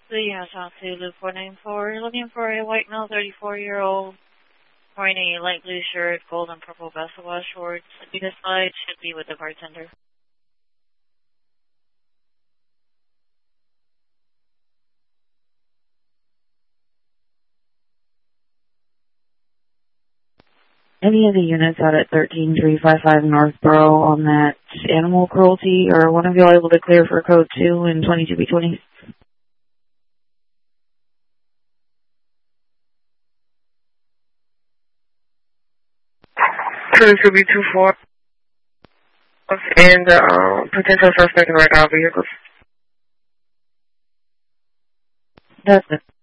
So yeah, South Zulu 494. You're looking for a white male, 34-year-old, wearing a light blue shirt, gold and purple basketball shorts. Adidas slide should be with the bartender. Any of the units out at 13355 Northborough on that animal cruelty, or one of y'all able to clear for code 2 and 22B20? To be 24 and potential suspect in our vehicles. That's it.